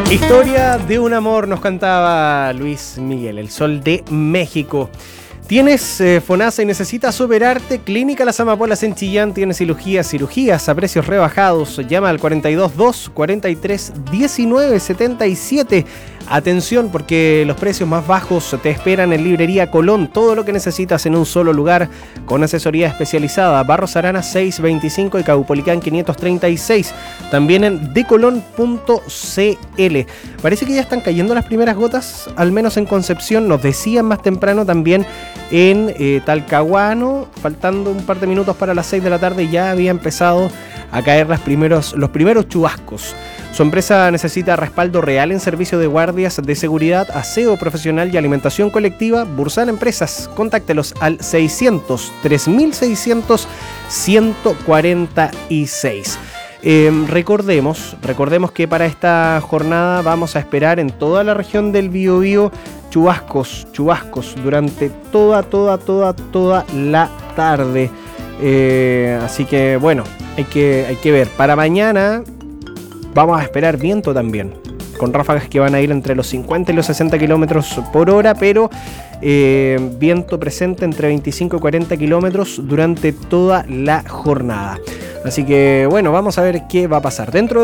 Historia de un amor, nos cantaba Luis Miguel, el Sol de México. ¿Tienes FONASA y necesitas operarte? Clínica Las Amapolas en Chillán tiene cirugías a precios rebajados. Llama al 422 43 19 77. Atención, porque los precios más bajos te esperan en Librería Colón. Todo lo que necesitas en un solo lugar, con asesoría especializada. Barros Arana 625 y Caupolicán 536. También en decolon.cl. Parece que ya están cayendo las primeras gotas, al menos en Concepción. Nos decían más temprano también en Talcahuano, faltando un par de minutos para las 6 de la tarde, ya había empezado a caer los primeros chubascos. Su empresa necesita respaldo real en servicio de guardias de seguridad, aseo profesional y alimentación colectiva. Bursan Empresas, contáctelos al 600 3600 146. Recordemos que para esta jornada vamos a esperar en toda la región del Biobío chubascos durante toda la tarde. Así que bueno, hay que ver. Para mañana vamos a esperar viento también, con ráfagas que van a ir entre los 50 y los 60 kilómetros por hora, pero viento presente entre 25 y 40 kilómetros durante toda la jornada. Así que bueno, vamos a ver qué va a pasar. Dentro